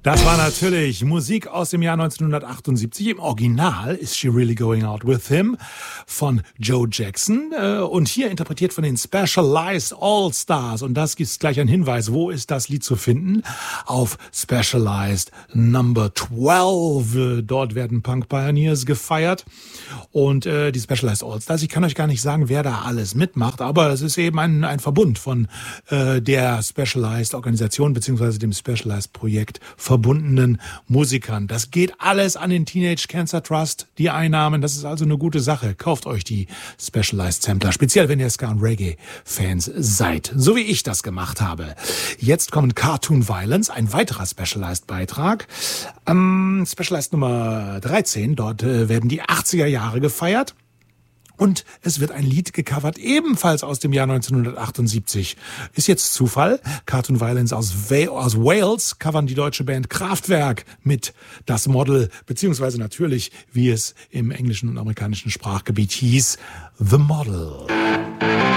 Das war natürlich Musik aus dem Jahr 1978. Im Original ist She Really Going Out With Him von Joe Jackson und hier interpretiert von den Specialized All-Stars. Und das gibt gleich einen Hinweis, wo ist das Lied zu finden? Auf Specialized Number 12. Dort werden Punk Pioneers gefeiert und die Specialized All-Stars. Ich kann euch gar nicht sagen, wer da alles mitmacht, aber es ist eben ein Verbund von der Specialized Organisation bzw. dem Specialized Projekt verbundenen Musikern. Das geht alles an den Teenage Cancer Trust, die Einnahmen. Das ist also eine gute Sache. Kauft euch die Specialized Sampler, speziell wenn ihr Ska- und Reggae-Fans seid, so wie ich das gemacht habe. Jetzt kommen Cartoon Violence, ein weiterer Specialized-Beitrag. Specialized Nummer 13, dort werden die 80er Jahre gefeiert. Und es wird ein Lied gecovert, ebenfalls aus dem Jahr 1978. Ist jetzt Zufall. Cartoon Violence aus Wales covern die deutsche Band Kraftwerk mit Das Model, beziehungsweise natürlich, wie es im englischen und amerikanischen Sprachgebiet hieß, The Model.